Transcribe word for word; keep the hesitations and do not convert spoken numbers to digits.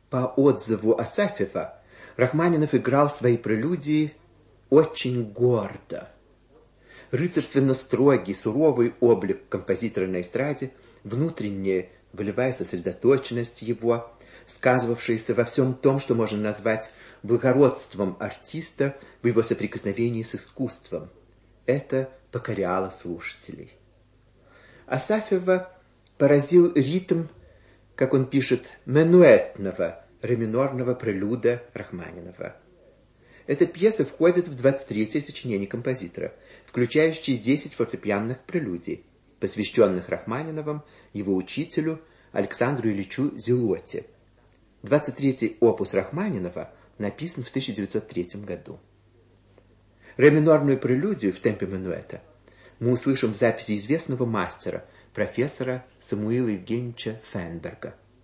По отзыву Асафьева, Рахманинов играл свои прелюдии очень гордо. Рыцарственно-строгий, суровый облик композитора на эстраде, внутренняя волевая сосредоточенность его, сказывавшаяся во всем том, что можно назвать благородством артиста в его соприкосновении с искусством, это покоряло слушателей. Асафьева поразил ритм, как он пишет, менуэтного, ре-минорного прелюда Рахманинова. Эта пьеса входит в двадцать третье сочинение композитора, включающее десять фортепианных прелюдий, посвященных Рахманиновым, его учителю Александру Ильичу Зелотти. двадцать третий опус Рахманинова написан в тысяча девятьсот третьем году. Ре-минорную прелюдию в темпе минуэта мы услышим в записи известного мастера, профессора Самуила Евгеньевича Фенберга.